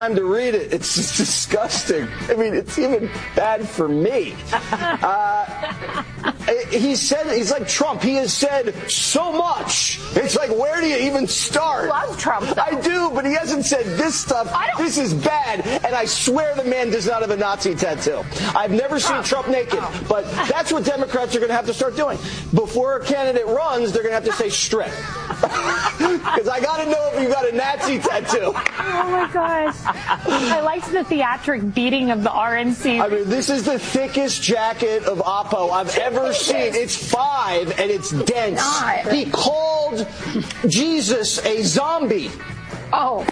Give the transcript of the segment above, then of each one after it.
Time to read it. It's just disgusting. I mean, it's even bad for me. He said, he's like Trump. He has said so much. It's like, where do you even start? I love Trump, though. I do, but he hasn't said this stuff. This is bad. And I swear the man does not have a Nazi tattoo. I've never seen Trump naked, but that's what Democrats are going to have to start doing. Before a candidate runs, they're going to have to say strip. Because I got to know if you got a Nazi tattoo. Oh, my gosh. I liked the theatric beating of the RNC. I mean, this is the thickest jacket of Oppo I've ever seen. It's 5 and it's dense. He called Jesus a zombie. Oh.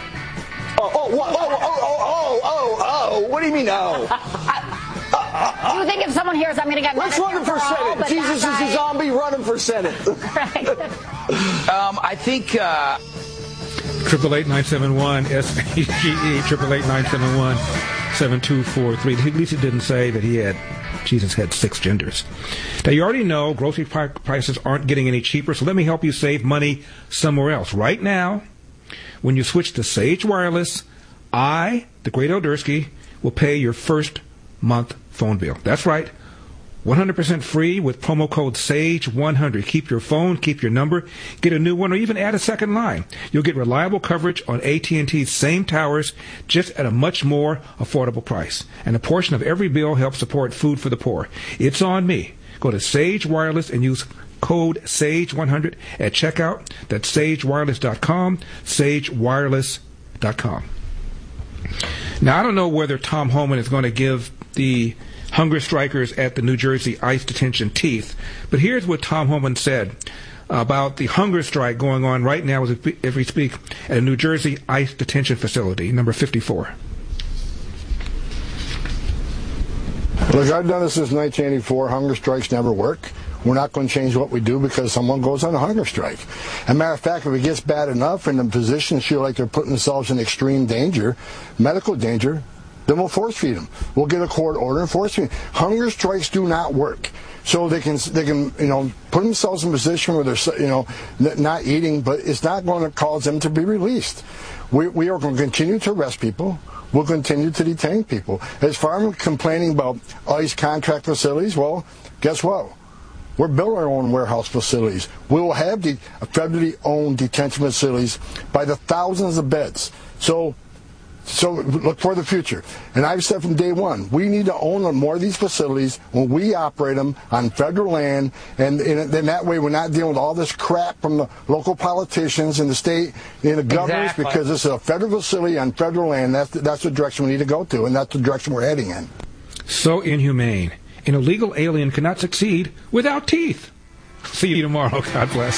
What do you mean, oh? Do you think if someone hears I'm going to get let's run him for Senate. Jesus is a zombie, run him for Senate. Right. I think... 888-971-SAGE, 888-971-7243. At least it didn't say that Jesus had 6 genders. Now, you already know grocery prices aren't getting any cheaper, so let me help you save money somewhere else. Right now, when you switch to Sage Wireless, I, the Great Eldersky, will pay your first month phone bill. That's right. 100% free with promo code SAGE100. Keep your phone, keep your number, get a new one, or even add a second line. You'll get reliable coverage on AT&T's same towers, just at a much more affordable price. And a portion of every bill helps support food for the poor. It's on me. Go to Sage Wireless and use code SAGE100 at checkout. That's sagewireless.com, sagewireless.com. Now, I don't know whether Tom Homan is going to give the hunger strikers at the New Jersey ICE detention teeth, but here's what Tom Homan said about the hunger strike going on right now as we speak at a New Jersey ICE detention facility, number 54. Look, I've done this since 1984. Hunger strikes never work. We're not going to change what we do because someone goes on a hunger strike. As a matter of fact, if it gets bad enough and the physicians feel like they're putting themselves in extreme danger, medical danger, then we'll force feed them. We'll get a court order and force feed them. Hunger strikes do not work. So they can put themselves in a position where they're not eating, but it's not going to cause them to be released. We are going to continue to arrest people. We'll continue to detain people. As far as complaining about ICE contract facilities, well, guess what? We're building our own warehouse facilities. We will have the federally owned detention facilities by the thousands of beds. So look for the future. And I've said from day one, we need to own more of these facilities when we operate them on federal land, and then that way we're not dealing with all this crap from the local politicians and the state and the governors, because this is a federal facility on federal land. That's the direction we need to go to, and that's the direction we're heading in. So inhumane. An illegal alien cannot succeed without teeth. See you tomorrow. God bless.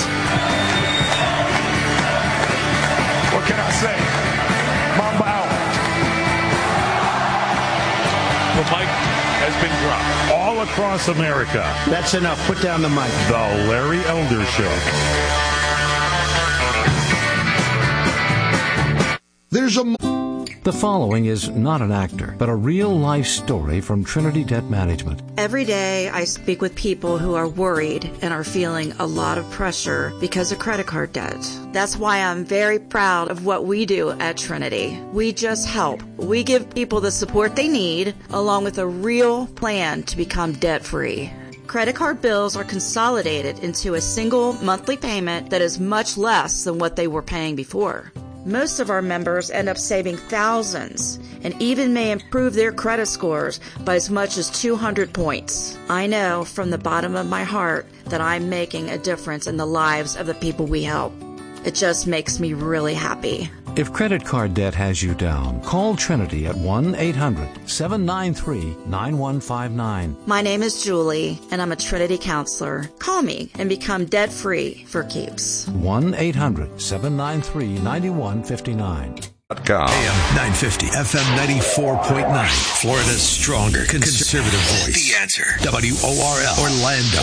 What can I say? Mamba out. The mic has been dropped all across America. That's enough. Put down the mic. The Larry Elder Show. The following is not an actor, but a real-life story from Trinity Debt Management. Every day I speak with people who are worried and are feeling a lot of pressure because of credit card debt. That's why I'm very proud of what we do at Trinity. We just help. We give people the support they need, along with a real plan to become debt-free. Credit card bills are consolidated into a single monthly payment that is much less than what they were paying before. Most of our members end up saving thousands and even may improve their credit scores by as much as 200 points. I know from the bottom of my heart that I'm making a difference in the lives of the people we help. It just makes me really happy. If credit card debt has you down, call Trinity at 1-800-793-9159. My name is Julie, and I'm a Trinity counselor. Call me and become debt-free for keeps. 1-800-793-9159. AM 950, FM 94.9. Florida's stronger conservative voice. The Answer. WORL. Orlando.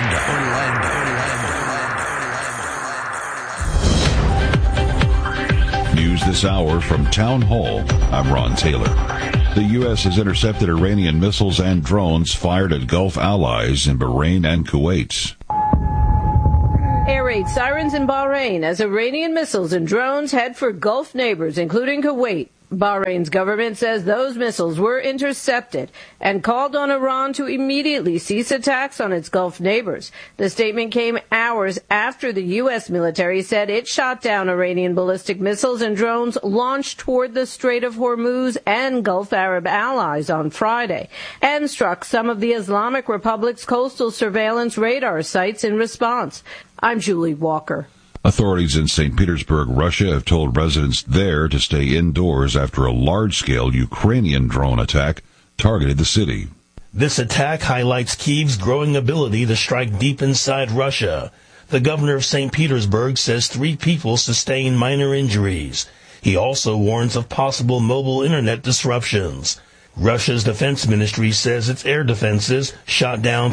News this hour from Town Hall. I'm Ron Taylor. The U.S. has intercepted Iranian missiles and drones fired at Gulf allies in Bahrain and Kuwait. Air raid sirens in Bahrain as Iranian missiles and drones head for Gulf neighbors, including Kuwait. Bahrain's government says those missiles were intercepted and called on Iran to immediately cease attacks on its Gulf neighbors. The statement came hours after the U.S. military said it shot down Iranian ballistic missiles and drones launched toward the Strait of Hormuz and Gulf Arab allies on Friday, and struck some of the Islamic Republic's coastal surveillance radar sites in response. I'm Julie Walker. Authorities in St. Petersburg, Russia, have told residents there to stay indoors after a large-scale Ukrainian drone attack targeted the city. This attack highlights Kyiv's growing ability to strike deep inside Russia. The governor of St. Petersburg says 3 people sustained minor injuries. He also warns of possible mobile internet disruptions. Russia's defense ministry says its air defenses shot down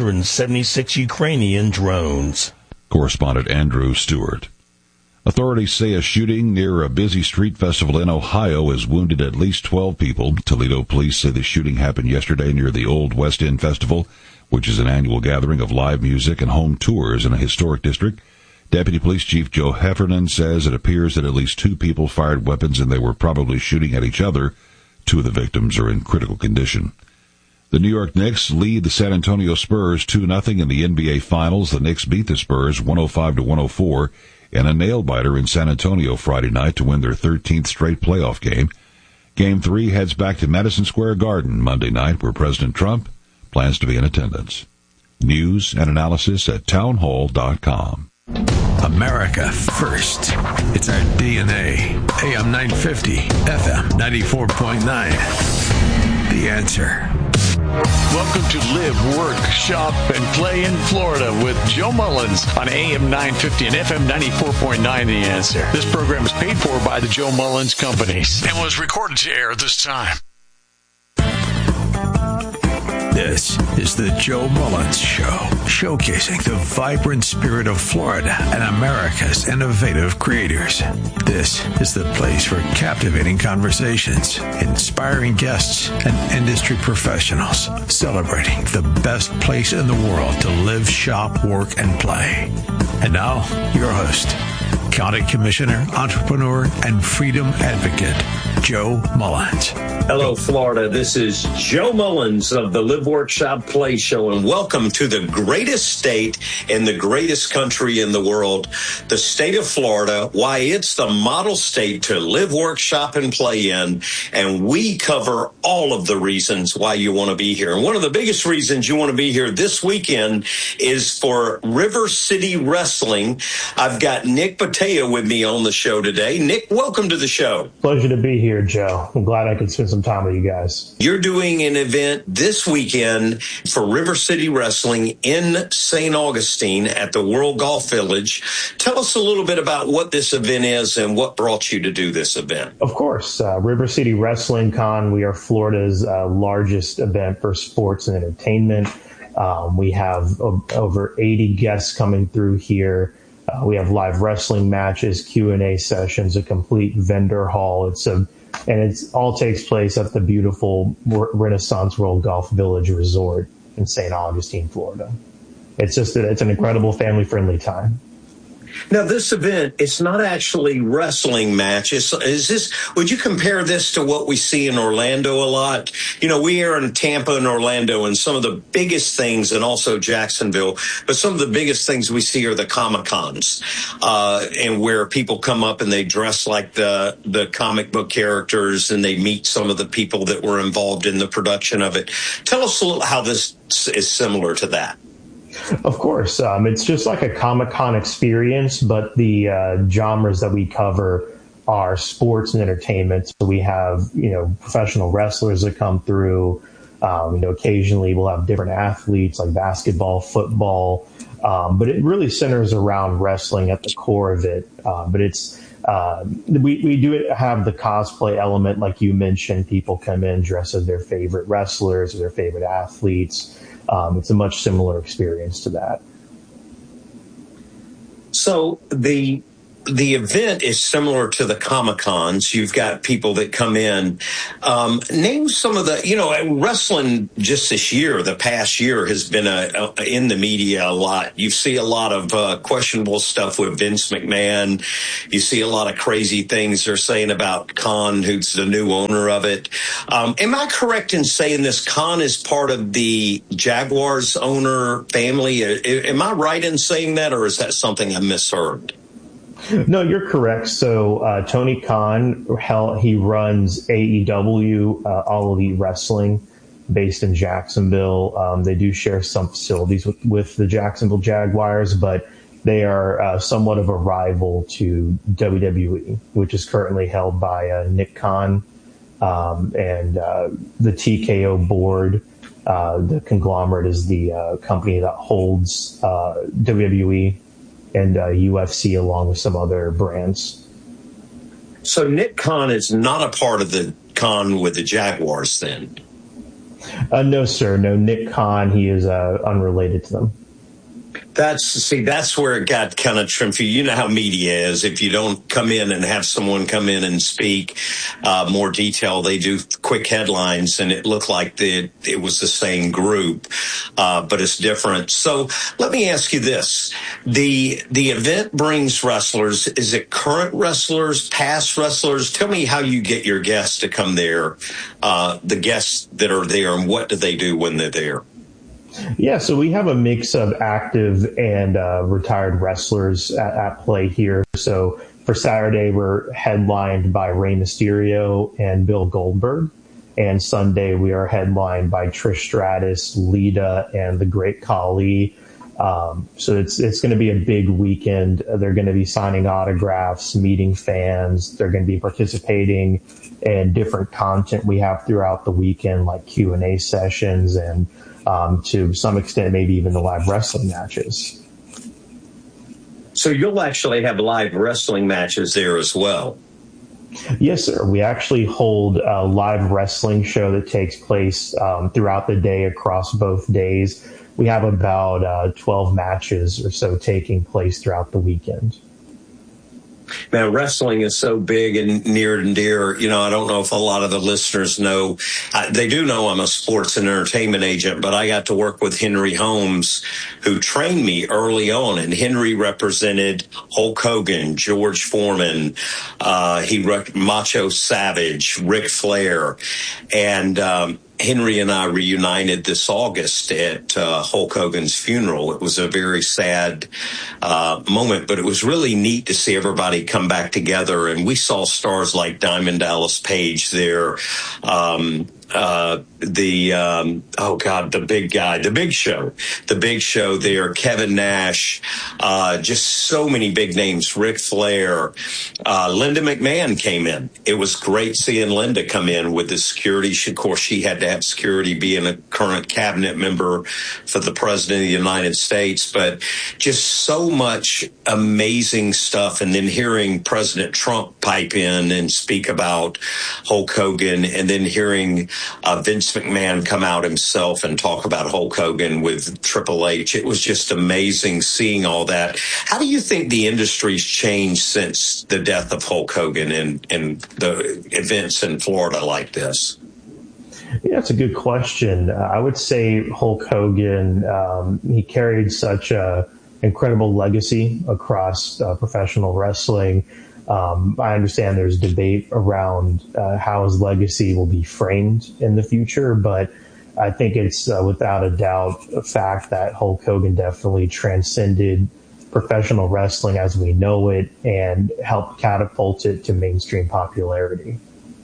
376 Ukrainian drones. Correspondent Andrew Stewart. Authorities say a shooting near a busy street festival in Ohio has wounded at least 12 people. Toledo police say the shooting happened yesterday near the Old West End Festival, which is an annual gathering of live music and home tours in a historic district. Deputy Police Chief Joe Heffernan says it appears that at least 2 people fired weapons and they were probably shooting at each other. 2 of the victims are in critical condition. The New York Knicks lead the San Antonio Spurs 2-0 in the NBA Finals. The Knicks beat the Spurs 105-104 in a nail-biter in San Antonio Friday night to win their 13th straight playoff game. Game 3 heads back to Madison Square Garden Monday night, where President Trump plans to be in attendance. News and analysis at townhall.com. America first. It's our DNA. AM 950, FM 94.9. The Answer. Welcome to Live, Work, Shop, and Play in Florida with Joe Mullins on AM 950 and FM 94.9 The Answer. This program is paid for by the Joe Mullins Companies and was recorded to air this time. This is the Joe Mullins Show, showcasing the vibrant spirit of Florida and America's innovative creators. This is the place for captivating conversations, inspiring guests, and industry professionals, celebrating the best place in the world to live, shop, work, and play. And now, your host, County Commissioner, entrepreneur, and freedom advocate, Joe Mullins. Hello, Florida. This is Joe Mullins of the Live, Work, Shop, Play Show, and welcome to the greatest state in the greatest country in the world, the state of Florida. Why, it's the model state to live, work, shop, and play in, and we cover all of the reasons why you want to be here. And one of the biggest reasons you want to be here this weekend is for River City Wrestling. I've got Nick Battea with me on the show today. Nick, welcome to the show. Pleasure to be here, Joe. I'm glad I could spend some time with you guys. You're doing an event this weekend for River City Wrestling in St. Augustine at the World Golf Village. Tell us a little bit about what this event is and what brought you to do this event. Of course. River City Wrestling Con, we are Florida's largest event for sports and entertainment. We have over 80 guests coming through here. We have live wrestling matches, Q&A sessions, a complete vendor hall. It all takes place at the beautiful Renaissance World Golf Village Resort in St. Augustine, Florida. It's an incredible family-friendly time. Now, this event, it's not actually wrestling matches. Would you compare this to what we see in Orlando a lot? You know, we are in Tampa and Orlando, and some of the biggest things, and also Jacksonville, but some of the biggest things we see are the Comic-Cons, and where people come up and they dress like the comic book characters, and they meet some of the people that were involved in the production of it. Tell us a little how this is similar to that. Of course. It's just like a Comic-Con experience, but the genres that we cover are sports and entertainment. So we have, professional wrestlers that come through. Occasionally we'll have different athletes like basketball, football, but it really centers around wrestling at the core of it. But it's we do have the cosplay element, like you mentioned. People come in dressed as their favorite wrestlers or their favorite athletes. It's a much similar experience to that. So the the event is similar to the Comic-Cons. You've got people that come in. Name some of the, wrestling just this year, the past year, has been in the media a lot. You see a lot of questionable stuff with Vince McMahon. You see a lot of crazy things they're saying about Khan, who's the new owner of it. Am I correct in saying this? Khan is part of the Jaguars owner family. Am I right in saying that, or is that something I misheard? No, you're correct. So Tony Khan, he runs AEW, All Elite Wrestling, based in Jacksonville. They do share some facilities with the Jacksonville Jaguars, but they are somewhat of a rival to WWE, which is currently held by Nick Khan and the TKO board. The conglomerate is the company that holds WWE and UFC, along with some other brands. So Nick Khan is not a part of the Khan with the Jaguars, then? No, sir. No, Nick Khan, he is unrelated to them. That's where it got kind of tricky. You know how media is. If you don't come in and have someone come in and speak more detail, they do quick headlines, and it looked like it was the same group, but it's different. So let me ask you this. The event brings wrestlers. Is it current wrestlers, past wrestlers? Tell me how you get your guests to come there, the guests that are there, and what do they do when they're there? Yeah, so we have a mix of active and retired wrestlers at play here. So for Saturday, we're headlined by Rey Mysterio and Bill Goldberg. And Sunday, we are headlined by Trish Stratus, Lita, and the Great Khali. So it's going to be a big weekend. They're going to be signing autographs, meeting fans. They're going to be participating in different content we have throughout the weekend, like Q&A sessions and to some extent, maybe even the live wrestling matches. So you'll actually have live wrestling matches there as well? Yes, sir. We actually hold a live wrestling show that takes place throughout the day across both days. We have about 12 matches or so taking place throughout the weekend. Man, wrestling is so big and near and dear. I don't know if a lot of the listeners know. They do know I'm a sports and entertainment agent, but I got to work with Henry Holmes, who trained me early on. And Henry represented Hulk Hogan, George Foreman, Macho Savage, Ric Flair. And Henry and I reunited this August at Hulk Hogan's funeral. It was a very sad moment, but it was really neat to see everybody come back together. And we saw stars like Diamond Dallas Page there. The big guy, the Big Show there, Kevin Nash, just so many big names, Ric Flair, Linda McMahon came in. It was great seeing Linda come in with the security. Of course, she had to have security being a current cabinet member for the president of the United States, but just so much amazing stuff. And then hearing President Trump pipe in and speak about Hulk Hogan, and then hearing Vince McMahon come out himself and talk about Hulk Hogan with Triple H. It was just amazing seeing all that. How do you think the industry's changed since the death of Hulk Hogan and the events in Florida like this? Yeah, that's a good question. I would say Hulk Hogan, he carried such a incredible legacy across professional wrestling. I understand there's debate around how his legacy will be framed in the future, but I think it's without a doubt a fact that Hulk Hogan definitely transcended professional wrestling as we know it and helped catapult it to mainstream popularity.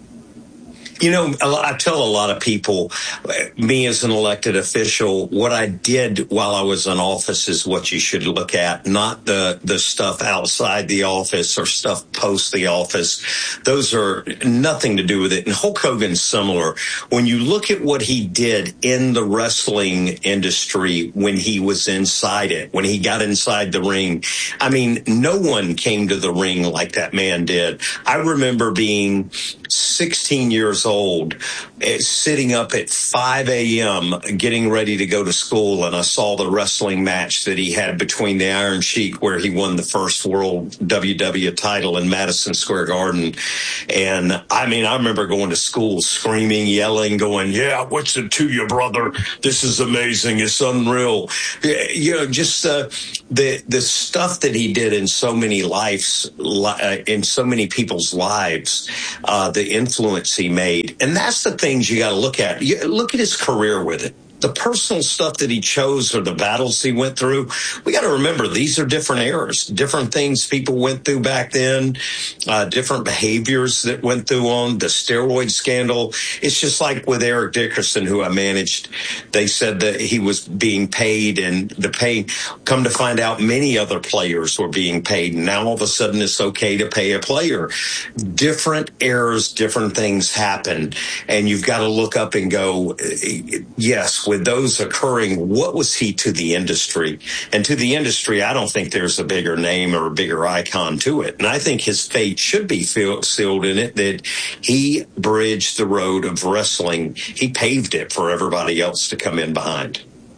I tell a lot of people, me as an elected official, what I did while I was in office is what you should look at, not the stuff outside the office or stuff post the office. Those are nothing to do with it. And Hulk Hogan's similar. When you look at what he did in the wrestling industry when he was inside it, when he got inside the ring, I mean, no one came to the ring like that man did. I remember being 16 years old, sitting up at 5 a.m. getting ready to go to school, and I saw the wrestling match that he had between the Iron Sheik, where he won the first world WW title in Madison Square Garden. And I mean, I remember going to school screaming, yelling, going, yeah, what's it to you, brother? This is amazing. It's unreal. You know, just the stuff that he did in so many lives, in so many people's lives, the influence he made. And that's the things you got to look at. Look at his career with it. The personal stuff that he chose or the battles he went through, we got to remember these are different eras, different things people went through back then, different behaviors that went through on the steroid scandal. It's just like with Eric Dickerson, who I managed. They said that he was being paid, and the pay, come to find out many other players were being paid. And now all of a sudden it's okay to pay a player. Different eras, different things happen. And you've got to look up and go, yes, with those occurring, what was he to the industry? And to the industry, I don't think there's a bigger name or a bigger icon to it. And I think his fate should be sealed in it, that he bridged the road of wrestling. He paved it for everybody else to come in behind.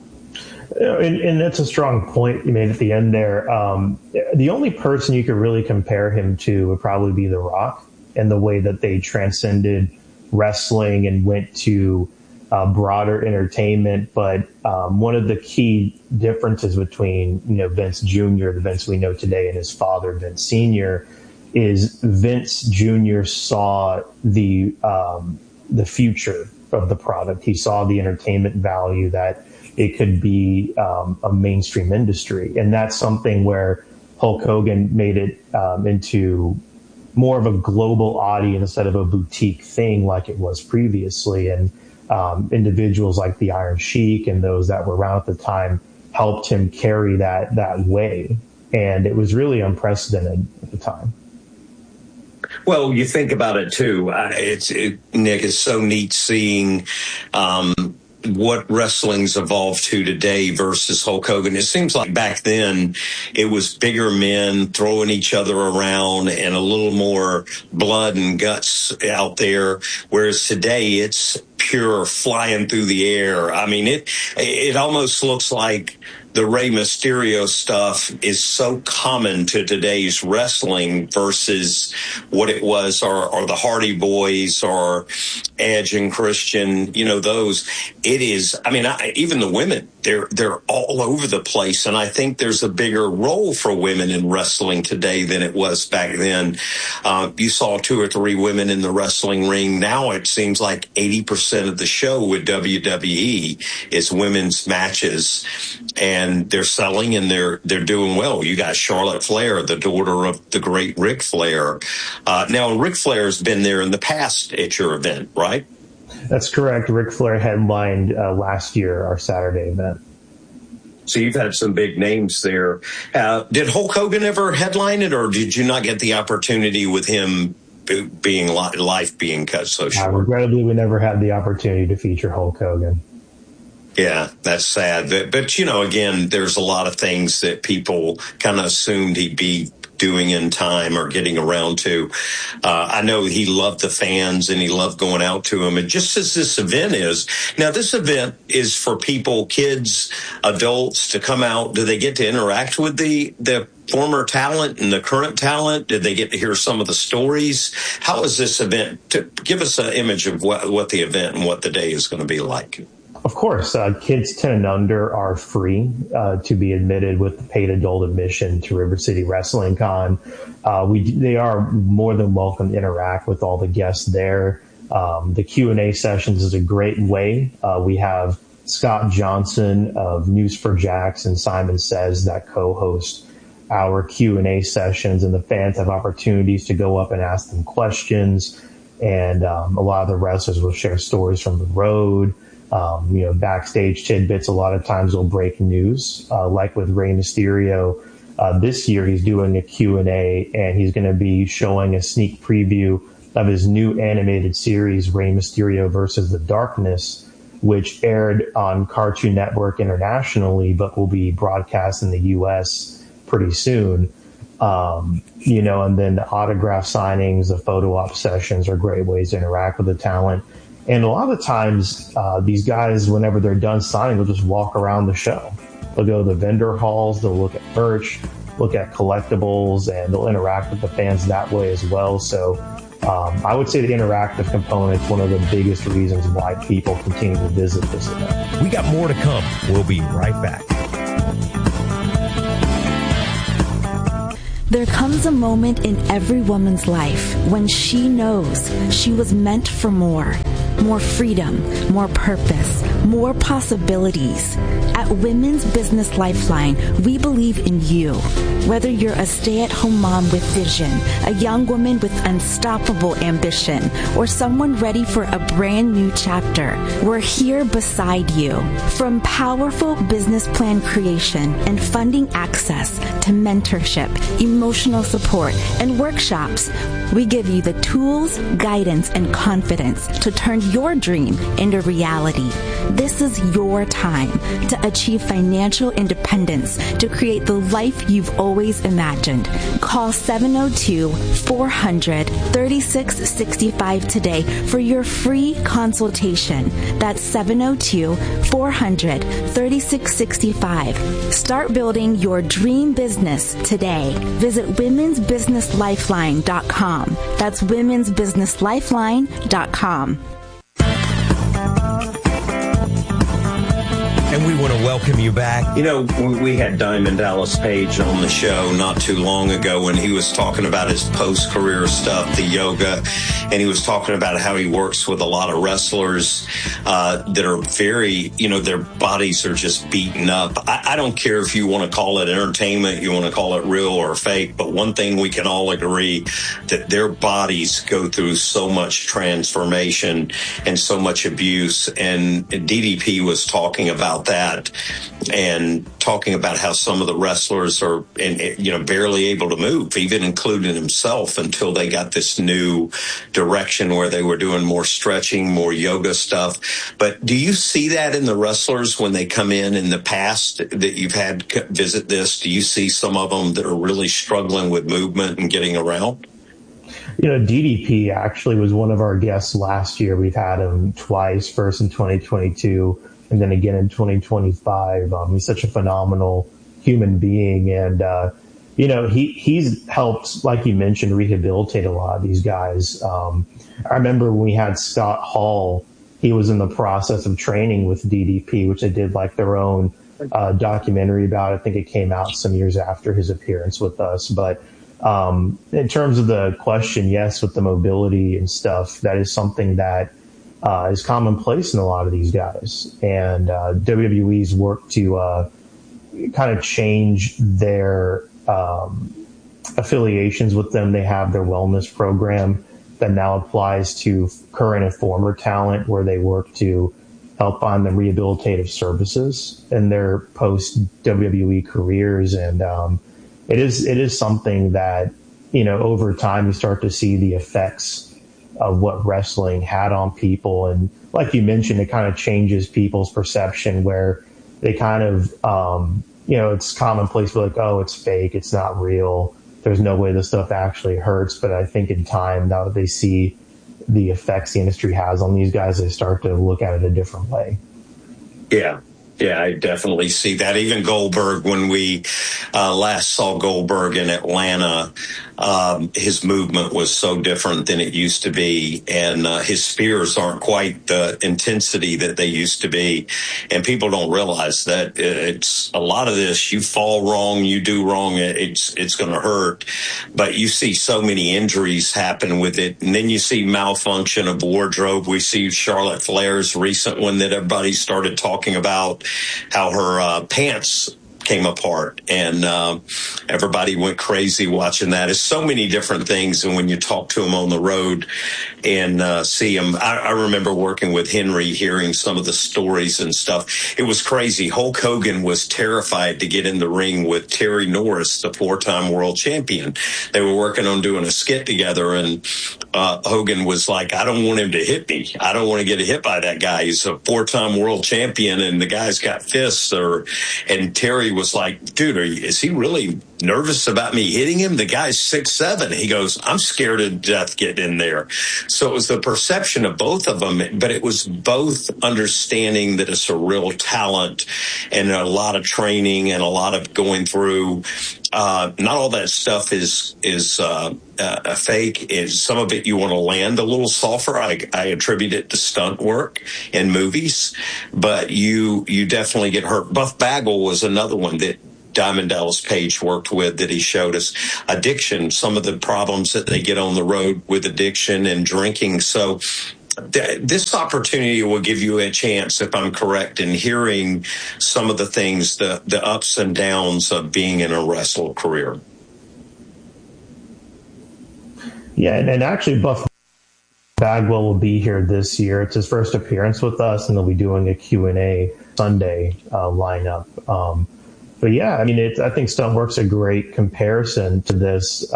And that's a strong point you made at the end there. The only person you could really compare him to would probably be The Rock, and the way that they transcended wrestling and went to broader entertainment. But one of the key differences between, Vince Jr., the Vince we know today, and his father, Vince Sr., is Vince Jr. saw the future of the product. He saw the entertainment value, that it could be a mainstream industry. And that's something where Hulk Hogan made it into more of a global audience instead of a boutique thing like it was previously. And individuals like the Iron Sheik and those that were around at the time helped him carry that way. And it was really unprecedented at the time. Well, you think about it too. Nick, it's so neat seeing what wrestling's evolved to today versus Hulk Hogan. It seems like back then it was bigger men throwing each other around and a little more blood and guts out there, whereas today it's pure flying through the air. I mean, it almost looks like the Rey Mysterio stuff is so common to today's wrestling versus what it was, or the Hardy Boys or Edge and Christian, those. It is, even the women, they're all over the place. And I think there's a bigger role for women in wrestling today than it was back then. You saw 2 or 3 women in the wrestling ring. Now it seems like 80% of the show with WWE is women's matches. And they're selling and they're doing well. You got Charlotte Flair, the daughter of the great Ric Flair. Now, Ric Flair's been there in the past at your event, right? That's correct. Ric Flair headlined last year, our Saturday event. So you've had some big names there. Did Hulk Hogan ever headline it, or did you not get the opportunity with him being life being cut so short? Regrettably, we never had the opportunity to feature Hulk Hogan. Yeah, that's sad. But again, there's a lot of things that people kind of assumed he'd be doing in time or getting around to. I know he loved the fans and he loved going out to them. And just as this event is, now this event is for people, kids, adults, to come out. Do they get to interact with the former talent and the current talent? Did they get to hear some of the stories? How is this event? Give us an image of what the event and what the day is going to be like. Of course, kids 10 and under are free to be admitted with the paid adult admission to River City Wrestling Con. They are more than welcome to interact with all the guests there. The Q&A sessions is a great way. We have Scott Johnson of News4Jax and Simon Says that co-host our Q&A sessions, and the fans have opportunities to go up and ask them questions. And a lot of the wrestlers will share stories from the road. Backstage tidbits. A lot of times will break news, like with Rey Mysterio. This year he's doing a Q&A, and he's going to be showing a sneak preview of his new animated series, Rey Mysterio versus the Darkness, which aired on Cartoon Network internationally, but will be broadcast in the U.S. pretty soon. And then the autograph signings, the photo op sessions are great ways to interact with the talent. And a lot of the times, these guys, whenever they're done signing, they'll just walk around the show. They'll go to the vendor halls, they'll look at merch, look at collectibles, and they'll interact with the fans that way as well. So I would say the interactive component is one of the biggest reasons why people continue to visit this event. We got more to come. We'll be right back. There comes a moment in every woman's life when she knows she was meant for more freedom, more purpose, more possibilities. At Women's Business Lifeline, we believe in you. Whether you're a stay-at-home mom with vision, a young woman with unstoppable ambition, or someone ready for a brand new chapter, we're here beside you. From powerful business plan creation and funding access to mentorship, emotional support, and workshops, we give you the tools, guidance, and confidence to turn your dream into reality. This is your time to achieve financial independence, to create the life you've always imagined. Call 702-400-3665 today for your free consultation. That's 702-400-3665. Start building your dream business today. Visit womensbusinesslifeline.com. That's womensbusinesslifeline.com. And we want to welcome you back. We had Diamond Dallas Page on the show not too long ago when he was talking about his post-career stuff, the yoga, and he was talking about how he works with a lot of wrestlers that are very, their bodies are just beaten up. I don't care if you want to call it entertainment, you want to call it real or fake, but one thing we can all agree that their bodies go through so much transformation and so much abuse. And DDP was talking about that and talking about how some of the wrestlers are, barely able to move, even including himself, until they got this new direction where they were doing more stretching, more yoga stuff. But do you see that in the wrestlers when they come in the past that you've had visit this? Do you see some of them that are really struggling with movement and getting around? DDP actually was one of our guests last year. We've had him twice, first in 2022 and then again in 2025. He's such a phenomenal human being. And, he's helped, like you mentioned, rehabilitate a lot of these guys. I remember when we had Scott Hall, he was in the process of training with DDP, which they did like their own documentary about. I think it came out some years after his appearance with us. But in terms of the question, yes, with the mobility and stuff, that is something that is commonplace in a lot of these guys. And WWE's work to kind of change their affiliations with them. They have their wellness program that now applies to current and former talent, where they work to help find them rehabilitative services in their post-WWE careers. And it is something that, over time you start to see the effects of what wrestling had on people. And like you mentioned, it kind of changes people's perception, where they kind of, it's commonplace to be like, oh, it's fake, it's not real, there's no way this stuff actually hurts. But I think in time, now that they see the effects the industry has on these guys, they start to look at it a different way. Yeah, I definitely see that. Even Goldberg, when we last saw Goldberg in Atlanta, his movement was so different than it used to be, and his spears aren't quite the intensity that they used to be. And people don't realize that it's a lot of this. You fall wrong, you do wrong, it's going to hurt. But you see so many injuries happen with it, and then you see malfunction of wardrobe. We see Charlotte Flair's recent one that everybody started talking about, how her pants came apart, and everybody went crazy watching that. It's so many different things, and when you talk to him on the road and see him, I remember working with Henry, hearing some of the stories and stuff. It was crazy. Hulk Hogan was terrified to get in the ring with Terry Norris, the 4-time world champion. They were working on doing a skit together, and Hogan was like, I don't want him to hit me. I don't want to get hit by that guy. He's a 4-time world champion, and the guy's got fists. And Terry was like, dude, is he really nervous about me hitting him? The guy's 6'7". He goes, I'm scared to death getting in there. So it was the perception of both of them, but it was both understanding that it's a real talent and a lot of training and a lot of going through. Not all that stuff is a fake. Some of it you want to land a little softer. I attribute it to stunt work in movies, but you definitely get hurt. Buff Bagwell was another one that Diamond Dallas Page worked with that he showed us. Addiction, some of the problems that they get on the road with addiction and drinking. So this opportunity will give you a chance, if I'm correct, in hearing some of the things, the ups and downs of being in a wrestling career. Yeah, and actually Buff Bagwell will be here this year. It's his first appearance with us, and they'll be doing a Q&A Sunday lineup. But yeah, I mean, I think Stuntwork's a great comparison to this,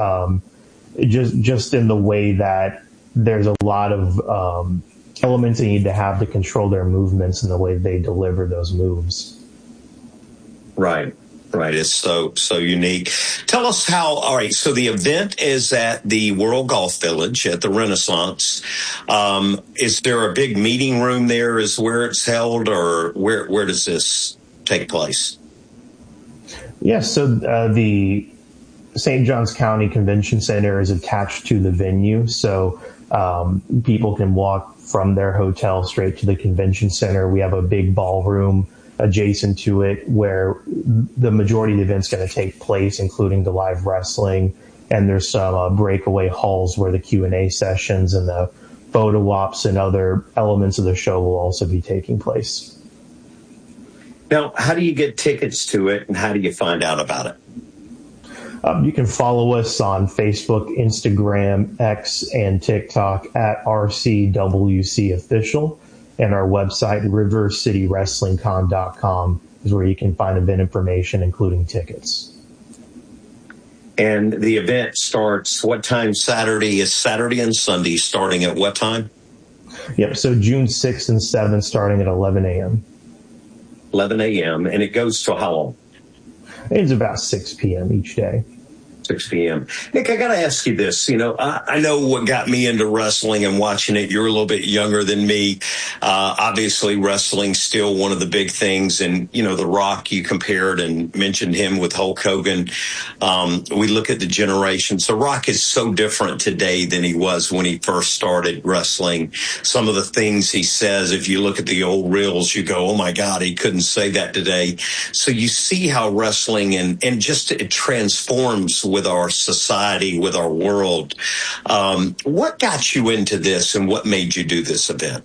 just in the way that there's a lot of elements they need to have to control their movements and the way they deliver those moves. Right. It's so unique. Tell us how, all right, so the event is at the World Golf Village at the Renaissance. Is there a big meeting room there is where it's held, or where does this take place? Yeah, so the St. Johns County Convention Center is attached to the venue, so people can walk from their hotel straight to the convention center. We have a big ballroom adjacent to it where the majority of the event's going to take place, including the live wrestling. And there's some breakaway halls where the Q&A sessions and the photo ops and other elements of the show will also be taking place. Now, how do you get tickets to it, and how do you find out about it? You can follow us on Facebook, Instagram, X, and TikTok at RCWC Official. And our website, rivercitywrestlingcon.com, is where you can find event information, including tickets. And the event starts what time Saturday? Is Saturday and Sunday starting at what time? Yep, so June 6th and 7th starting at 11 a.m. 11 a.m. And it goes till how long? It's about 6 p.m. each day. 6 p.m. Nick, I got to ask you this. You know, I know what got me into wrestling and watching it. You're a little bit younger than me. Obviously, wrestling's still one of the big things. And, you know, The Rock, you compared and mentioned him with Hulk Hogan. We look at the generations. The Rock is so different today than he was when he first started wrestling. Some of the things he says, if you look at the old reels, you go, oh, my God, he couldn't say that today. So you see how wrestling and just it transforms with our society, with our world. What got you into this, and what made you do this event?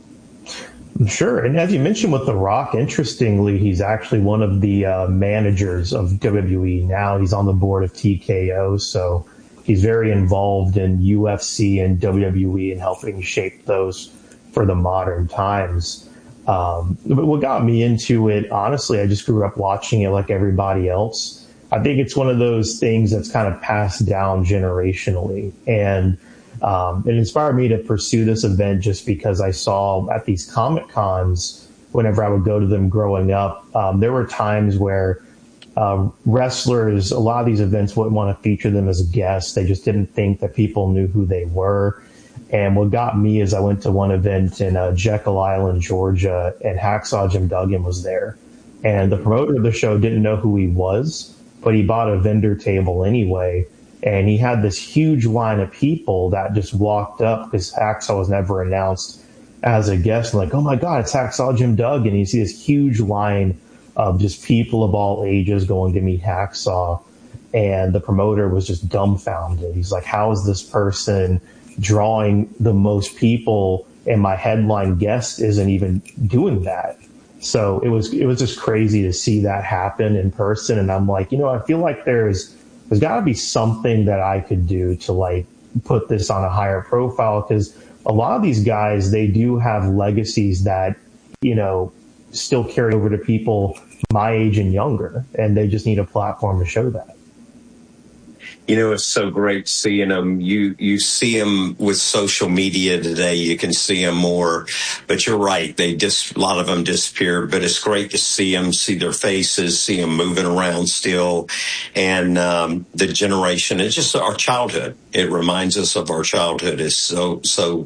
Sure. And as you mentioned with The Rock, interestingly, he's actually one of the managers of WWE now. He's on the board of TKO, so he's very involved in UFC and WWE and helping shape those for the modern times. But what got me into it, honestly, I just grew up watching it like everybody else. I think it's one of those things that's kind of passed down generationally. And it inspired me to pursue this event just because I saw at these Comic Cons, whenever I would go to them growing up, there were times where wrestlers, a lot of these events wouldn't want to feature them as guests. They just didn't think that people knew who they were. And what got me is I went to one event in Jekyll Island, Georgia, and Hacksaw Jim Duggan was there. And the promoter of the show didn't know who he was, but he bought a vendor table anyway. And he had this huge line of people that just walked up because Hacksaw was never announced as a guest. And like, oh my God, it's Hacksaw Jim Duggan. And you see this huge line of just people of all ages going to meet Hacksaw. And the promoter was just dumbfounded. He's like, how is this person drawing the most people, and my headline guest isn't even doing that? So it was just crazy to see that happen in person. And I'm like, I feel like there's got to be something that I could do to like put this on a higher profile, because a lot of these guys, they do have legacies that, still carry over to people my age and younger, and they just need a platform to show that. It's so great seeing them. You see them with social media today. You can see them more, but you're right. A lot of them disappeared, but it's great to see them, see their faces, see them moving around still. And the generation, it's just our childhood. It reminds us of our childhood. It's so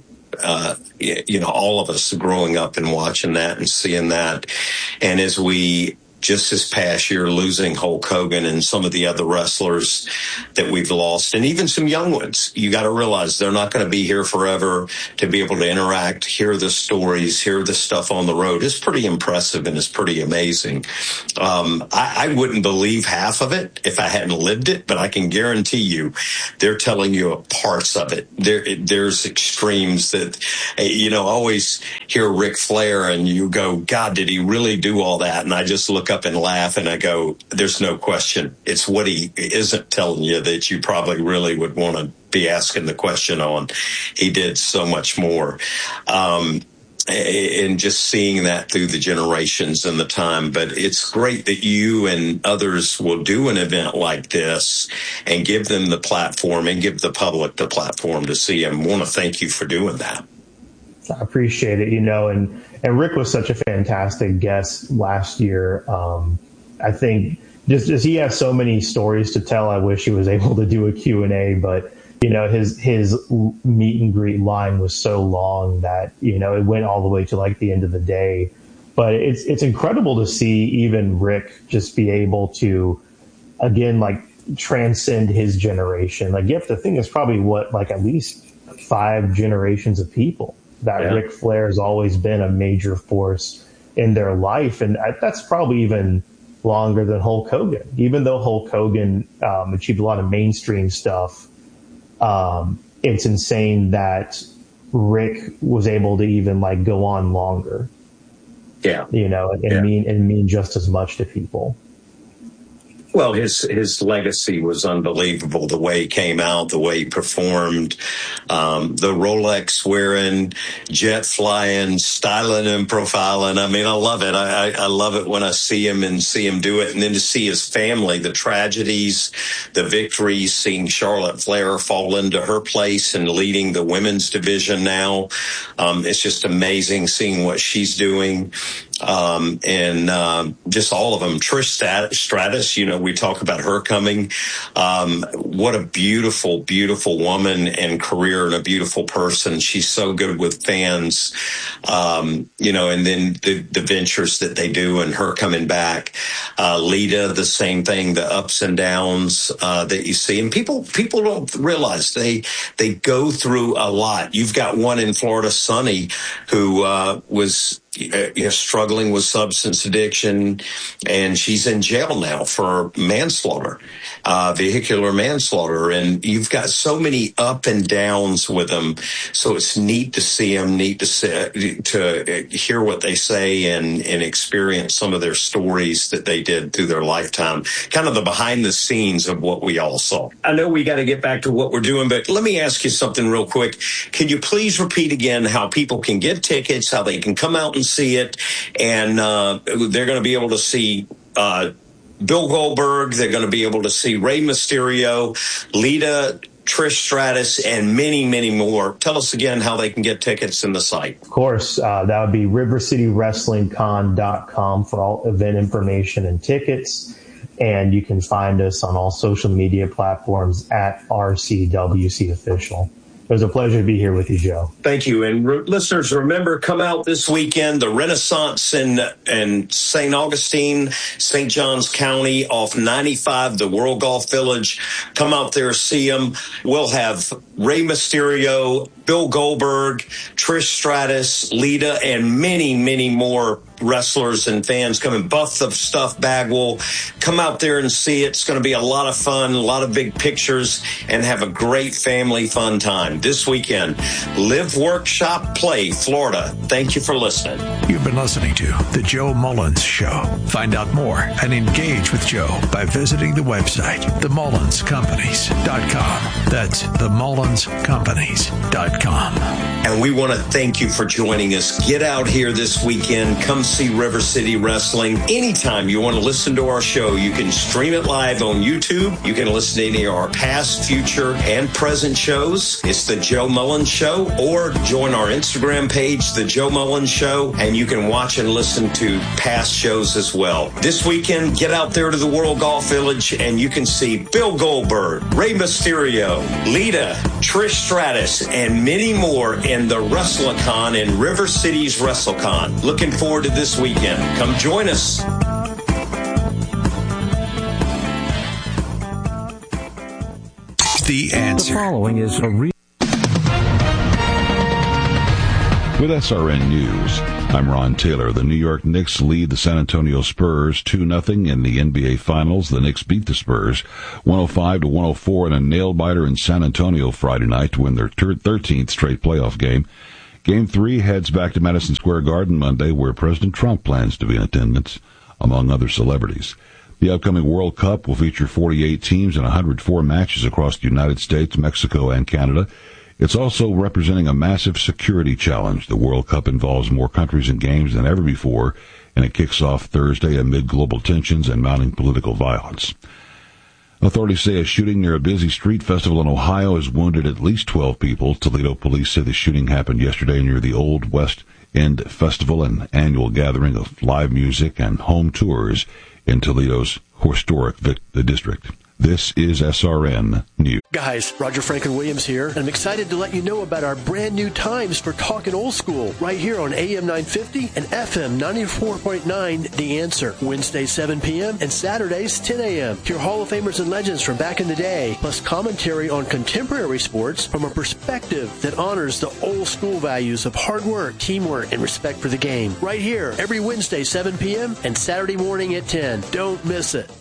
all of us growing up and watching that and seeing that. And as we just this past year, losing Hulk Hogan and some of the other wrestlers that we've lost, and even some young ones. You got to realize they're not going to be here forever. To be able to interact, hear the stories, hear the stuff on the road is pretty impressive and it's pretty amazing. I wouldn't believe half of it if I hadn't lived it, but I can guarantee you they're telling you parts of it. There's extremes that, I always hear Ric Flair and you go, God, did he really do all that? And I just look up and laugh and I go, there's no question. It's what he isn't telling you that you probably really would want to be asking the question on. He did so much more. And just seeing that through the generations and the time. But it's great that you and others will do an event like this and give them the platform and give the public the platform to see him. I want to thank you for doing that. I appreciate it, and Rick was such a fantastic guest last year. I think just he has so many stories to tell. I wish he was able to do a Q&A, but his meet and greet line was so long that it went all the way to like the end of the day. But it's incredible to see even Rick just be able to again transcend his generation. You have to think it's probably at least 5 generations of people that Ric Flair has always been a major force in their life. And that's probably even longer than Hulk Hogan. Even though Hulk Hogan achieved a lot of mainstream stuff, it's insane that Rick was able to even go on longer. Yeah. And mean just as much to people. Well, his legacy was unbelievable. The way he came out, the way he performed, the Rolex wearing, jet flying, styling and profiling. I mean, I love it. I love it when I see him and see him do it. And then to see his family, the tragedies, the victories, seeing Charlotte Flair fall into her place and leading the women's division now. It's just amazing seeing what she's doing. And just all of them. Trish Stratus, we talk about her coming. What a beautiful, beautiful woman and career, and a beautiful person. She's so good with fans, and then the ventures that they do and her coming back. Lita, the same thing, the ups and downs that you see. And people don't realize they go through a lot. You've got one in Florida, Sonny, who was struggling with substance addiction, and she's in jail now for manslaughter, vehicular manslaughter. And you've got so many up and downs with them. So it's neat to see them, to hear what they say and experience some of their stories that they did through their lifetime, kind of the behind the scenes of what we all saw. I know we got to get back to what we're doing, but let me ask you something real quick. Can you please repeat again how people can get tickets, how they can come out and see it? And they're going to be able to see Bill Goldberg. They're going to be able to see Rey Mysterio, Lita, Trish Stratus, and many, many more. Tell us again how they can get tickets in the site. Of course, that would be rivercitywrestlingcon.com for all event information and tickets. And you can find us on all social media platforms at RCWC Official. It was a pleasure to be here with you, Joe. Thank you. And listeners, remember, come out this weekend, the Renaissance in St. Augustine, St. Johns County off 95, the World Golf Village. Come out there, see them. We'll have Rey Mysterio, Bill Goldberg, Trish Stratus, Lita, and many, many more wrestlers and fans coming. Buff the Stuff Bagwell. Come out there and see it. It's going to be a lot of fun, a lot of big pictures, and have a great family fun time this weekend. Live, Work, Shop, Play, Florida. Thank you for listening. You've been listening to The Joe Mullins Show. Find out more and engage with Joe by visiting the website, TheMullinsCompanies.com. That's TheMullinsCompanies.com. And we want to thank you for joining us. Get out here this weekend. Come see River City Wrestling. Anytime you want to listen to our show, you can stream it live on YouTube. You can listen to any of our past, future, and present shows. It's The Joe Mullins Show, or join our Instagram page, The Joe Mullins Show, and you can watch and listen to past shows as well. This weekend, get out there to the World Golf Village, and you can see Bill Goldberg, Rey Mysterio, Lita, Trish Stratus, and many more in the WrestleCon in River City's WrestleCon. Looking forward to this weekend. Come join us. The Answer. The following is a With SRN News, I'm Ron Taylor. The New York Knicks lead the San Antonio Spurs 2-0 in the NBA Finals. The Knicks beat the Spurs 105-104 in a nail-biter in San Antonio Friday night to win their 13th straight playoff game. Game 3 heads back to Madison Square Garden Monday, where President Trump plans to be in attendance, among other celebrities. The upcoming World Cup will feature 48 teams and 104 matches across the United States, Mexico, and Canada. It's also representing a massive security challenge. The World Cup involves more countries and games than ever before, and it kicks off Thursday amid global tensions and mounting political violence. Authorities say a shooting near a busy street festival in Ohio has wounded at least 12 people. Toledo police say the shooting happened yesterday near the Old West End Festival, an annual gathering of live music and home tours in Toledo's historic district. This is SRN News. Guys, Roger Franklin-Williams here, and I'm excited to let you know about our brand new times for Talkin' Old School right here on AM 950 and FM 94.9 The Answer. Wednesdays 7 p.m. and Saturdays 10 a.m. Hear Hall of Famers and legends from back in the day, plus commentary on contemporary sports from a perspective that honors the old school values of hard work, teamwork, and respect for the game. Right here, every Wednesday 7 p.m. and Saturday morning at 10. Don't miss it.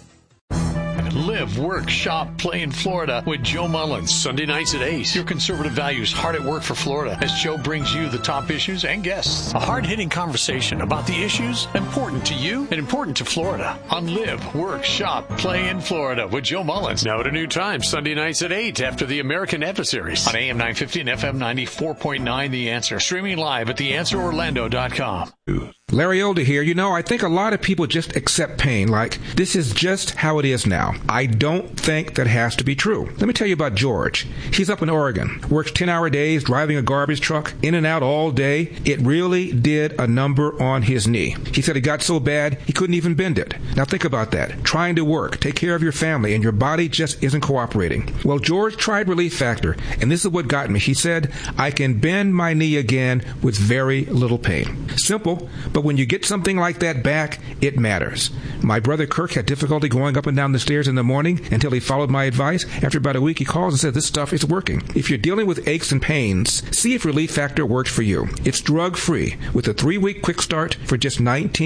Live, work, shop, play in Florida with Joe Mullins. Sunday nights at 8. Your conservative values hard at work for Florida as Joe brings you the top issues and guests. A hard-hitting conversation about the issues important to you and important to Florida on Live, Work, Shop, Play in Florida with Joe Mullins. Now at a new time, Sunday nights at 8 after the American Adversaries on AM 950 and FM 94.9 The Answer. Streaming live at theanswerorlando.com. Larry Older here. You know, I think a lot of people just accept pain like this is just how it is now. I don't think that has to be true. Let me tell you about George. He's up in Oregon, works 10-hour days, driving a garbage truck, in and out all day. It really did a number on his knee. He said it got so bad he couldn't even bend it. Now think about that. Trying to work, take care of your family, and your body just isn't cooperating. Well, George tried Relief Factor, and this is what got me. He said, I can bend my knee again with very little pain. Simple, but when you get something like that back, it matters. My brother Kirk had difficulty going up and down the stairs in the morning until he followed my advice. After about a week, he calls and says, this stuff is working. If you're dealing with aches and pains, see if Relief Factor works for you. It's drug-free with a 3-week quick start for just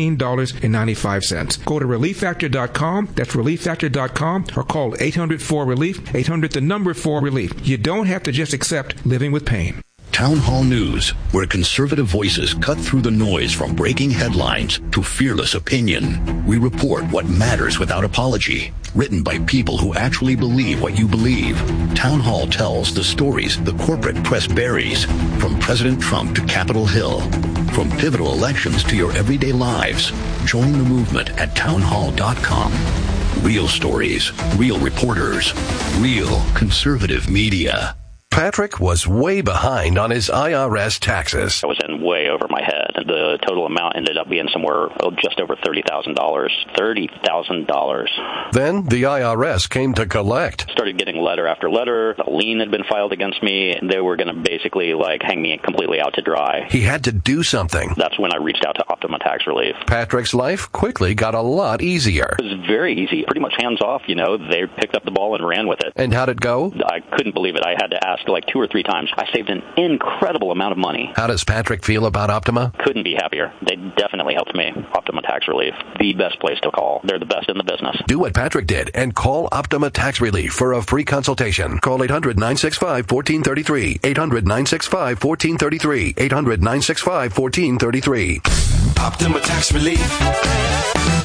$19.95. Go to ReliefFactor.com. That's ReliefFactor.com, or call 800-4-RELIEF, 800-4-RELIEF. You don't have to just accept living with pain. Town Hall News, where conservative voices cut through the noise from breaking headlines to fearless opinion. We report what matters without apology. Written by people who actually believe what you believe. Town Hall tells the stories the corporate press buries, from President Trump to Capitol Hill. From pivotal elections to your everyday lives. Join the movement at townhall.com. Real stories, real reporters, real conservative media. Patrick was way behind on his IRS taxes. I was in way over my head. The total amount ended up being somewhere just over $30,000. $30,000. Then the IRS came to collect. Started getting letter after letter. A lien had been filed against me. They were going to basically hang me completely out to dry. He had to do something. That's when I reached out to Optima Tax Relief. Patrick's life quickly got a lot easier. It was very easy. Pretty much hands off, They picked up the ball and ran with it. And how'd it go? I couldn't believe it. I had to ask 2 or 3 times. I saved an incredible amount of money. How does Patrick feel about Optima? Couldn't be happier. They definitely helped me. Optima Tax Relief, the best place to call. They're the best in the business. Do what Patrick did and call Optima Tax Relief for a free consultation. Call 800-965-1433. 800-965-1433. 800-965-1433. Optima Tax Relief.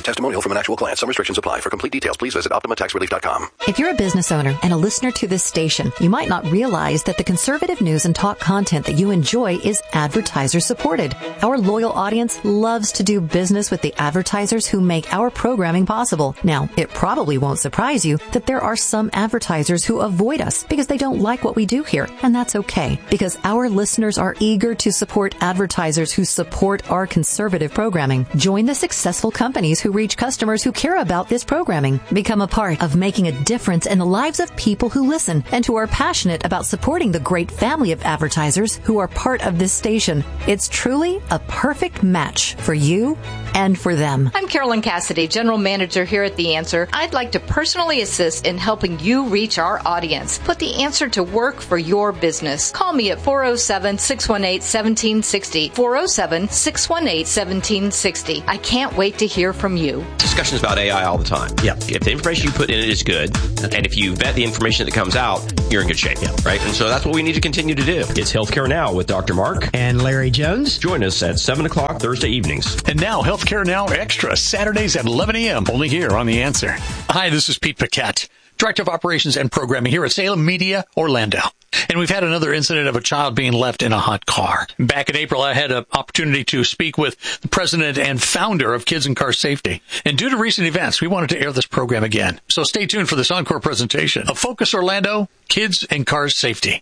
testimonial from an actual client. Some restrictions apply. For complete details, please visit OptimaTaxRelief.com. If you're a business owner and a listener to this station, you might not realize that the conservative news and talk content that you enjoy is advertiser supported. Our loyal audience loves to do business with the advertisers who make our programming possible. Now, it probably won't surprise you that there are some advertisers who avoid us because they don't like what we do here, and that's okay, because our listeners are eager to support advertisers who support our conservative programming. Join the successful companies who reach customers who care about this programming. Become a part of making a difference in the lives of people who listen and who are passionate about supporting the great family of advertisers who are part of this station. It's truly a perfect match for you and for them. I'm Carolyn Cassidy, General Manager here at The Answer. I'd like to personally assist in helping you reach our audience. Put The Answer to work for your business. Call me at 407-618-1760. 407-618-1760. I can't wait to hear from you. Discussions about AI all the time. Yeah. If the information you put in it is good, and if you vet the information that comes out, you're in good shape. Yeah. Right? And so that's what we need to continue to do. It's Healthcare Now with Dr. Mark and Larry Jones. Join us at 7 o'clock Thursday evenings. And now Healthcare Now Extra, Saturdays at 11 a.m. Only here on The Answer. Hi, this is Pete Paquette, Director of Operations and Programming here at Salem Media Orlando. And we've had another incident of a child being left in a hot car. Back in April, I had an opportunity to speak with the president and founder of Kids and Car Safety. And due to recent events, we wanted to air this program again. So stay tuned for this encore presentation of Focus Orlando, Kids and Car Safety.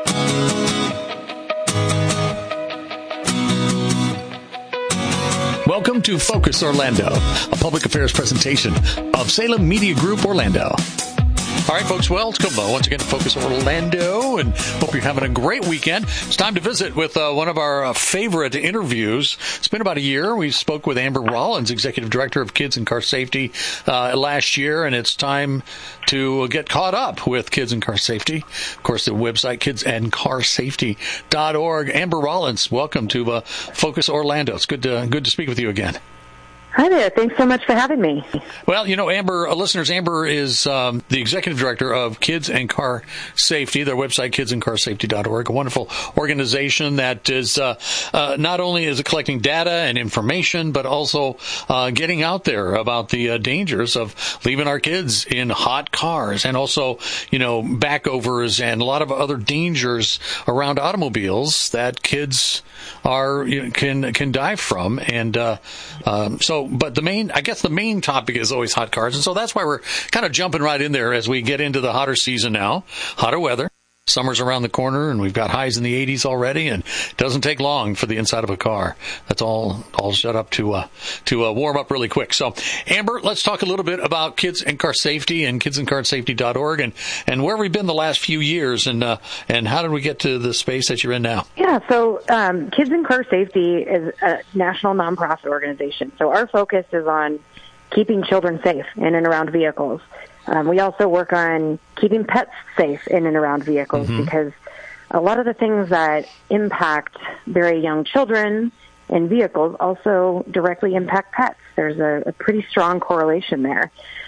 Welcome to Focus Orlando, a public affairs presentation of Salem Media Group Orlando. All right, folks, well, let's go once again to Focus Orlando, and hope you're having a great weekend. It's time to visit with one of our favorite interviews. It's been about a year. We spoke with Amber Rollins, Executive Director of Kids and Car Safety, last year, and it's time to get caught up with Kids and Car Safety. Of course, the website, kidsandcarsafety.org. Amber Rollins, welcome to Focus Orlando. It's good to speak with you again. Hi there. Thanks so much for having me. Well, you know, Amber, listeners, Amber is the Executive Director of Kids and Car Safety, their website, kidsandcarsafety.org, a wonderful organization that is not only is it collecting data and information, but also getting out there about the dangers of leaving our kids in hot cars, and also, you know, backovers and a lot of other dangers around automobiles that kids are can die from. And but the main topic is always hot cars, and so that's why we're kind of jumping right in there as we get into the hotter season now, hotter weather. Summer's around the corner, and we've got highs in the 80s already, and it doesn't take long for the inside of a car. That's all set up to warm up really quick. So, Amber, let's talk a little bit about Kids and Car Safety and kidsandcarsafety.org and where we've been the last few years, and how did we get to the space that you're in now? Yeah, so Kids and Car Safety is a national nonprofit organization. So our focus is on keeping children safe in and around vehicles. We also work on keeping pets safe in and around vehicles, because a lot of the things that impact very young children in vehicles also directly impact pets. There's a pretty strong correlation there.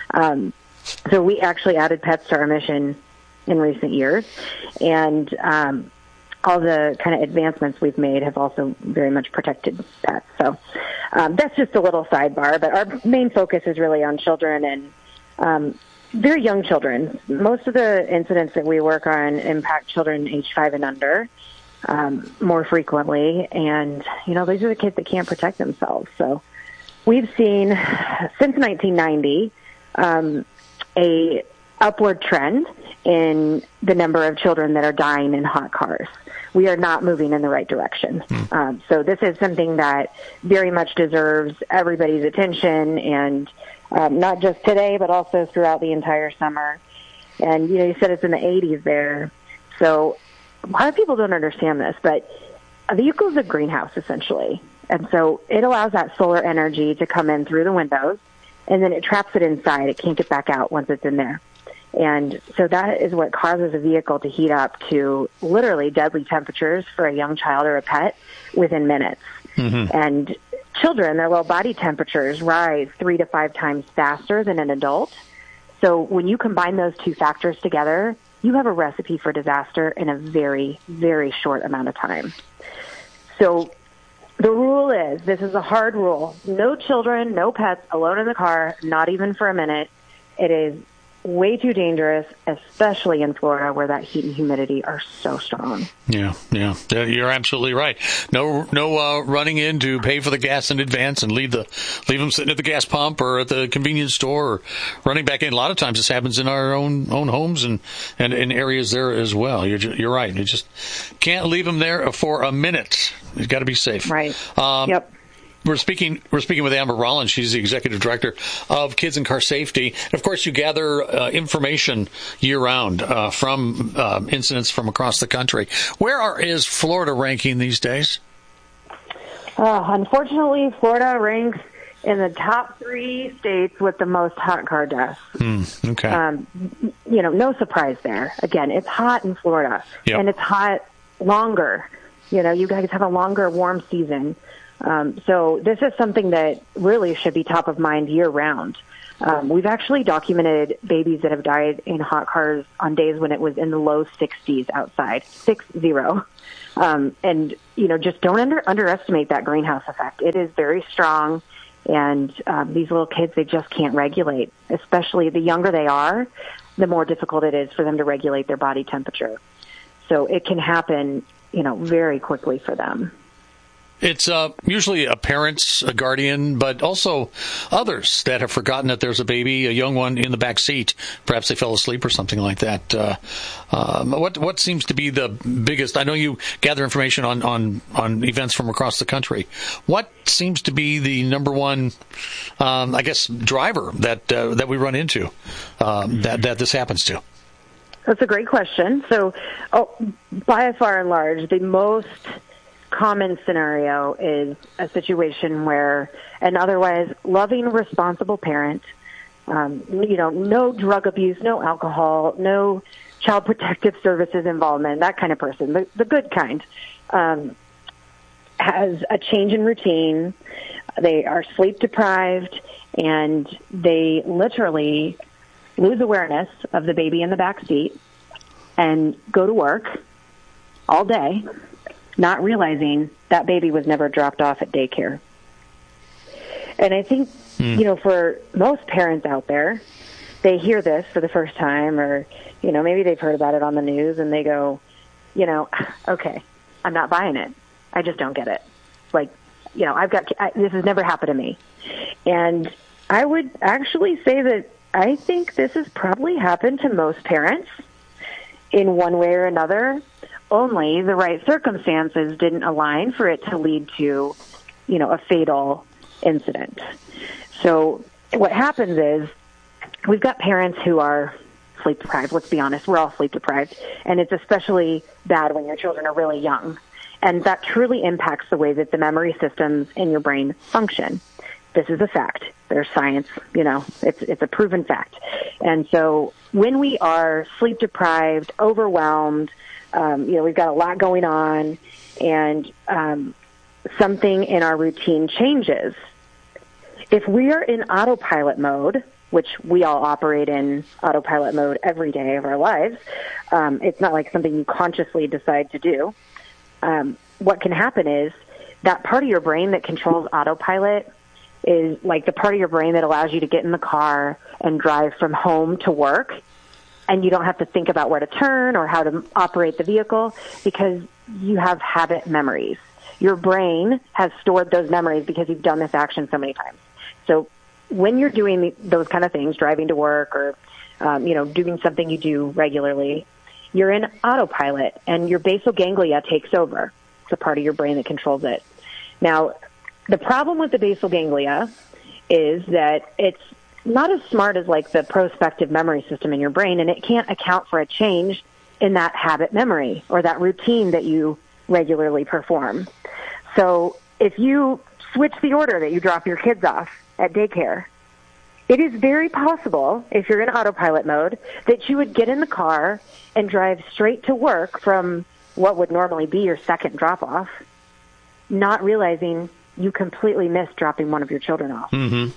So we actually added pets to our mission in recent years, and all the kind of advancements we've made have also very much protected pets. So that's just a little sidebar, but our main focus is really on children and very young children. Most of the incidents that we work on impact children age 5 and under more frequently, and these are the kids that can't protect themselves. So we've seen since 1990 a upward trend in the number of children that are dying in hot cars. We are not moving in the right direction. So this is something that very much deserves everybody's attention, and not just today, but also throughout the entire summer. And, you said it's in the 80s there. So a lot of people don't understand this, but a vehicle is a greenhouse, essentially. And so it allows that solar energy to come in through the windows, and then it traps it inside. It can't get back out once it's in there. And so that is what causes a vehicle to heat up to literally deadly temperatures for a young child or a pet within minutes. And children, their low body temperatures rise 3 to 5 times faster than an adult. So when you combine those two factors together, you have a recipe for disaster in a very, very short amount of time. So The rule is, this is a hard rule, no children, no pets alone in the car, not even for a minute. It is way too dangerous, especially in Florida where that heat and humidity are so strong. Yeah, you're absolutely right. No running in to pay for the gas in advance and leave them sitting at the gas pump or at the convenience store or running back in. A lot of times this happens in our own homes and in areas there as well. You're right. You just can't leave them there for a minute. You've got to be safe. Right. Yep. We're speaking with Amber Rollins. She's the executive director of Kids and Car Safety. And of course, you gather information year-round from incidents from across the country. Where is Florida ranking these days? Unfortunately, Florida ranks in the top 3 states with the most hot car deaths. Okay. No surprise there. Again, it's hot in Florida, and it's hot longer. You guys have a longer warm season. So this is something that really should be top of mind year-round. We've actually documented babies that have died in hot cars on days when it was in the low 60s outside, 60. And, just don't underestimate that greenhouse effect. It is very strong, and these little kids, they just can't regulate. Especially the younger they are, the more difficult it is for them to regulate their body temperature. So it can happen, very quickly for them. It's usually a parent, a guardian, but also others that have forgotten that there's a baby, a young one in the back seat. Perhaps they fell asleep or something like that. What seems to be the biggest? I know you gather information on events from across the country. What seems to be the number one, driver that we run into that this happens to? That's a great question. So, by far and large, the most common scenario is a situation where an otherwise loving, responsible parent, no drug abuse, no alcohol, no child protective services involvement, that kind of person, the good kind, has a change in routine. They are sleep deprived, and they literally lose awareness of the baby in the back seat and go to work all day, not realizing that baby was never dropped off at daycare. And I think, for most parents out there, they hear this for the first time, or, maybe they've heard about it on the news and they go, okay, I'm not buying it. I just don't get it. This has never happened to me. And I would actually say that I think this has probably happened to most parents in one way or another. Only the right circumstances didn't align for it to lead to, a fatal incident. So what happens is we've got parents who are sleep deprived. Let's be honest, we're all sleep deprived. And it's especially bad when your children are really young. And that truly impacts the way that the memory systems in your brain function. This is a fact. There's science, it's a proven fact. And so when we are sleep deprived, overwhelmed, we've got a lot going on, and something in our routine changes. If we are in autopilot mode, which we all operate in autopilot mode every day of our lives, it's not like something you consciously decide to do. What can happen is that part of your brain that controls autopilot is like the part of your brain that allows you to get in the car and drive from home to work, and you don't have to think about where to turn or how to operate the vehicle because you have habit memories. Your brain has stored those memories because you've done this action so many times. So when you're doing those kind of things, driving to work or, doing something you do regularly, you're in autopilot and your basal ganglia takes over. It's a part of your brain that controls it. Now, the problem with the basal ganglia is that it's not as smart as like the prospective memory system in your brain, and it can't account for a change in that habit memory or that routine that you regularly perform. So if you switch the order that you drop your kids off at daycare, it is very possible, if you're in autopilot mode, that you would get in the car and drive straight to work from what would normally be your second drop-off, not realizing you completely missed dropping one of your children off. Mm-hmm.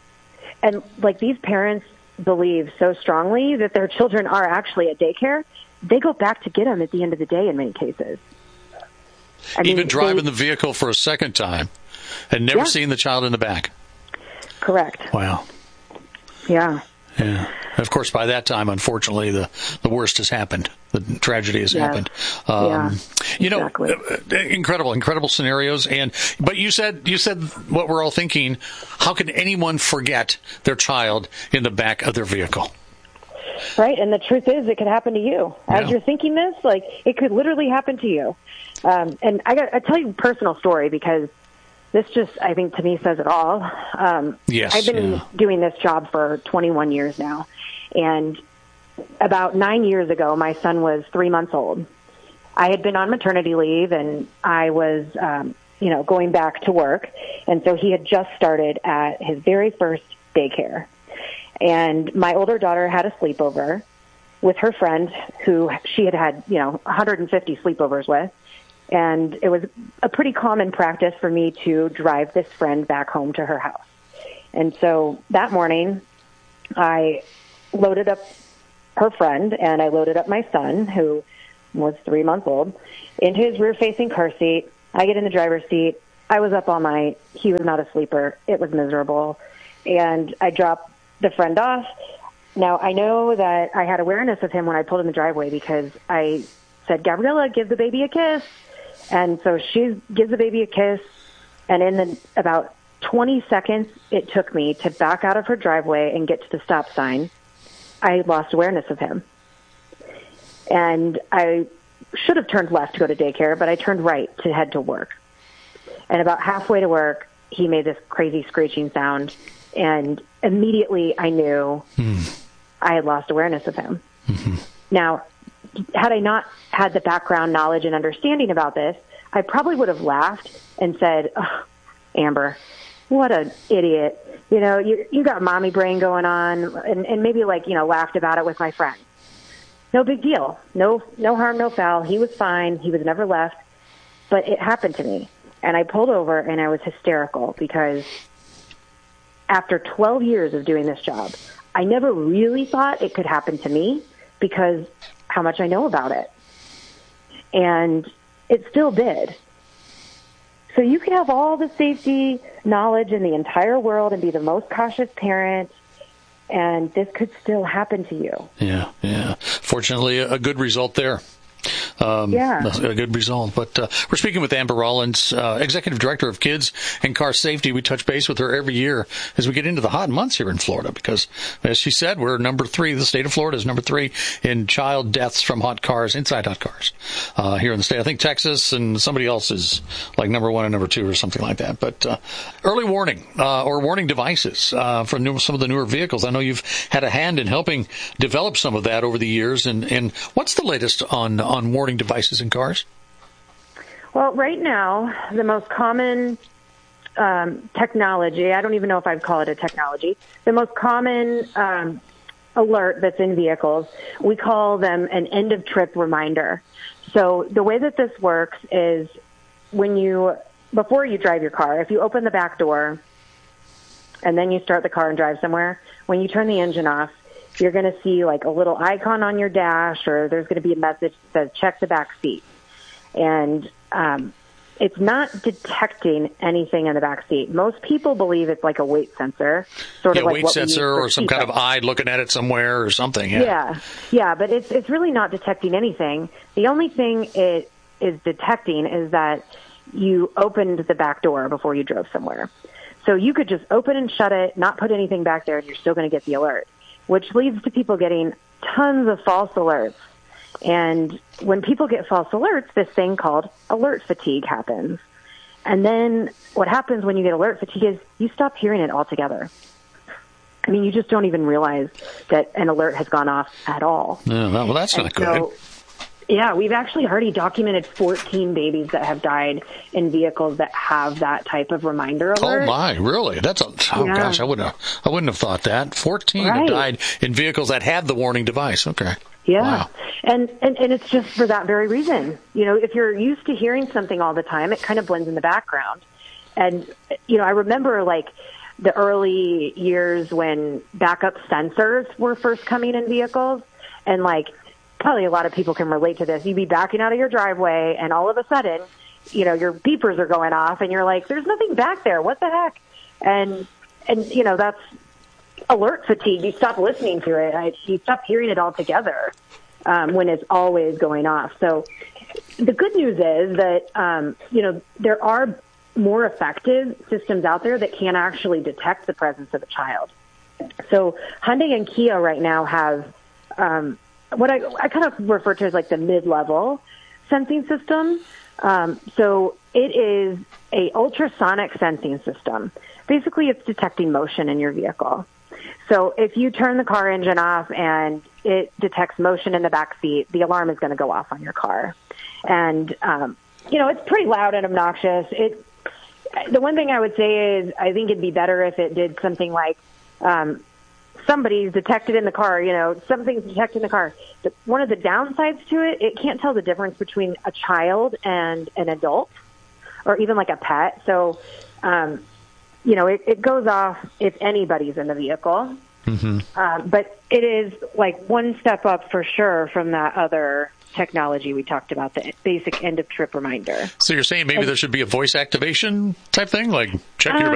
And like these parents believe so strongly that their children are actually at daycare, they go back to get them at the end of the day in many cases. I mean, even driving the vehicle for a second time and never seeing the child in the back. Correct. Wow. Yeah. Yeah. Of course, by that time, unfortunately, the worst has happened. The tragedy has happened. Exactly. Incredible scenarios. But you said what we're all thinking. How can anyone forget their child in the back of their vehicle? Right. And the truth is, it could happen to you. As you're thinking this, like, it could literally happen to you. And I tell you a personal story because this just, I think, to me says it all. I've been doing this job for 21 years now. And about 9 years ago, my son was 3 months old. I had been on maternity leave, and I was, going back to work. And so he had just started at his very first daycare. And my older daughter had a sleepover with her friend who she had 150 sleepovers with. And it was a pretty common practice for me to drive this friend back home to her house. And so that morning, I loaded up her friend and I loaded up my son, who was 3 months old, into his rear-facing car seat. I get in the driver's seat. I was up all night. He was not a sleeper. It was miserable. And I dropped the friend off. Now, I know that I had awareness of him when I pulled in the driveway because I said, "Gabriella, give the baby a kiss." And so she gives the baby a kiss, and in about 20 seconds it took me to back out of her driveway and get to the stop sign, I lost awareness of him. And I should have turned left to go to daycare, but I turned right to head to work. And about halfway to work, he made this crazy screeching sound, and immediately I knew I had lost awareness of him. Mm-hmm. Now, had I not had the background knowledge and understanding about this, I probably would have laughed and said, "Oh, Amber, what an idiot. You got mommy brain going on," and maybe laughed about it with my friend. No big deal. No harm, no foul. He was fine. He was never left. But it happened to me. And I pulled over and I was hysterical because after 12 years of doing this job, I never really thought it could happen to me because how much I know about it. And it still did. So you could have all the safety knowledge in the entire world and be the most cautious parent, and this could still happen to you. Yeah. Fortunately, a good result there. A good result. But we're speaking with Amber Rollins, Executive Director of Kids and Car Safety. We touch base with her every year as we get into the hot months here in Florida because, as she said, we're number 3. The state of Florida is number 3 in child deaths from hot cars, inside hot cars, here in the state. I think Texas and somebody else is like number 1 and number 2 or something like that. But early warning or warning devices for some of the newer vehicles. I know you've had a hand in helping develop some of that over the years. And what's the latest on warning devices in cars? Well, right now, the most common technology, I don't even know if I'd call it a technology, the most common alert that's in vehicles, we call them an end-of-trip reminder. So the way that this works is before you drive your car, if you open the back door and then you start the car and drive somewhere, when you turn the engine off, you're going to see like a little icon on your dash, or there's going to be a message that says check the back seat. And it's not detecting anything in the back seat. Most people believe it's like a weight sensor, sort of like weight sensor or some kind of eye looking at it somewhere or something. Yeah, but it's really not detecting anything. The only thing it is detecting is that you opened the back door before you drove somewhere. So you could just open and shut it, not put anything back there, and you're still going to get the alert, which leads to people getting tons of false alerts. And when people get false alerts, this thing called alert fatigue happens. And then what happens when you get alert fatigue is you stop hearing it altogether. I mean, you just don't even realize that an alert has gone off at all. Yeah, well, that's not good. Yeah, we've actually already documented 14 babies that have died in vehicles that have that type of reminder alert. Oh my, really? Gosh, I wouldn't have thought that. 14 have died in vehicles that had the warning device. Okay. Yeah. Wow. And it's just for that very reason. If you're used to hearing something all the time, it kind of blends in the background. And I remember like the early years when backup sensors were first coming in vehicles, and like probably a lot of people can relate to this. You'd be backing out of your driveway, and all of a sudden, your beepers are going off and you're like, there's nothing back there. What the heck? And that's alert fatigue. You stop listening to it. You stop hearing it altogether when it's always going off. So the good news is that, there are more effective systems out there that can actually detect the presence of a child. So Hyundai and Kia right now have what I kind of refer to as like the mid-level sensing system. So it is a ultrasonic sensing system. Basically, it's detecting motion in your vehicle. So if you turn the car engine off and it detects motion in the back seat, the alarm is going to go off on your car. And, it's pretty loud and obnoxious. The one thing I would say is I think it'd be better if it did something like somebody's detected in the car, something's detected in the car. One of the downsides to it can't tell the difference between a child and an adult or even like a pet. So, it goes off if anybody's in the vehicle. Mm-hmm. But it is like one step up for sure from that other technology we talked about, the basic end of trip reminder. So you're saying maybe there should be a voice activation type thing, like check your